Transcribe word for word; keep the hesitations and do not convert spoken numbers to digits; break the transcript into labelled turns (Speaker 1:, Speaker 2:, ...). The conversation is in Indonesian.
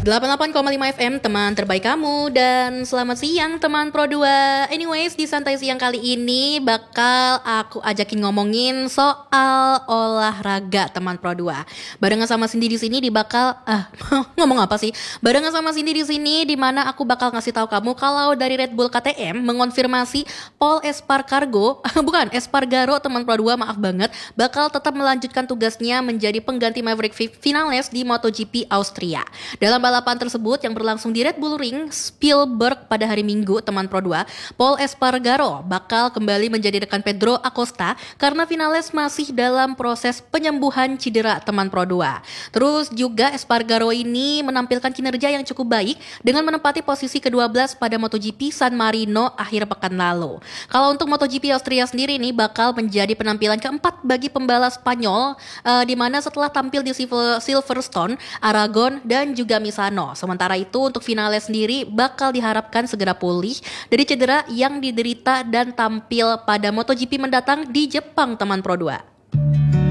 Speaker 1: delapan puluh delapan koma lima F M, teman terbaik kamu. Dan selamat siang teman Pro dua. Anyways, di Santai Siang kali ini bakal aku ajakin ngomongin soal olahraga teman Pro dua. Barengan sama Cindy di sini di bakal ah ngomong apa sih? Barengan sama Cindy di sini di mana aku bakal ngasih tahu kamu kalau dari Red Bull K T M mengonfirmasi Pol Espargaro, bukan Espargaro teman Pro dua, maaf banget, bakal tetap melanjutkan tugasnya menjadi pengganti Maverick Vinales di MotoGP Austria. Dalam balapan tersebut yang berlangsung di Red Bull Ring Spielberg pada hari Minggu, teman Pro dua, Pol Espargaro bakal kembali menjadi rekan Pedro Acosta karena Vinales masih dalam proses penyembuhan cedera, teman Pro dua. Terus juga Espargaro ini menampilkan kinerja yang cukup baik dengan menempati posisi kedua belas pada MotoGP San Marino akhir pekan lalu. Kalau untuk MotoGP Austria sendiri ini bakal menjadi penampilan keempat bagi pembalap Spanyol, uh, di mana setelah tampil di Silverstone, Aragon, dan juga Misano. Sementara itu untuk Vinales sendiri bakal diharapkan segera pulih dari cedera yang diderita dan tampil pada MotoGP mendatang di Jepang, teman Pro dua.